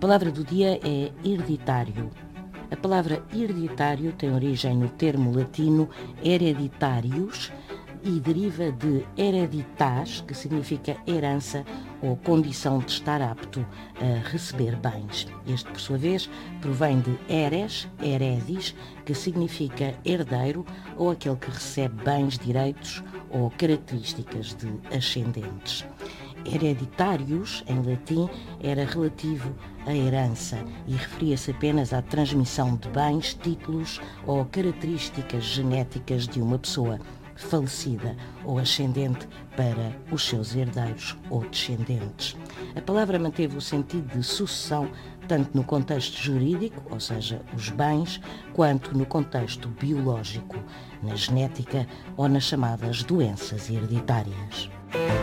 palavra do dia é hereditário. A palavra hereditário tem origem no termo latino hereditarius e deriva de hereditas, que significa herança ou condição de estar apto a receber bens. Este, por sua vez, provém de heres, heredis, que significa herdeiro ou aquele que recebe bens, direitos ou características de ascendentes. Hereditários, em latim, era relativo à herança e referia-se apenas à transmissão de bens, títulos ou características genéticas de uma pessoa falecida ou ascendente para os seus herdeiros ou descendentes. A palavra manteve o sentido de sucessão tanto no contexto jurídico, ou seja, os bens, quanto no contexto biológico, na genética ou nas chamadas doenças hereditárias.